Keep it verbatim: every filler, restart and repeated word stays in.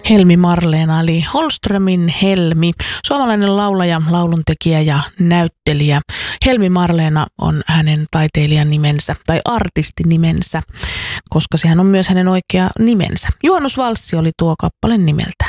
Helmi Marleena eli Holmströmin Helmi, suomalainen laulaja, lauluntekijä ja näyttelijä. Helmi Marleena on hänen taiteilijan nimensä tai artistinimensä, koska sehän on myös hänen oikea nimensä. Juhannusvalssi oli tuo kappale nimeltä.